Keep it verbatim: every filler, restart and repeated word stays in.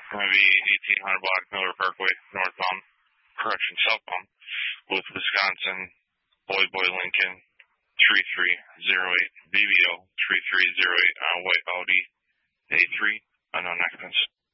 maybe eighteen hundred block Miller Parkway, northbound, correction, southbound, with Wisconsin, Boy Boy Lincoln, three three zero eight, B B O, three three zero eight, uh, white Audi, A three, unknown occupants.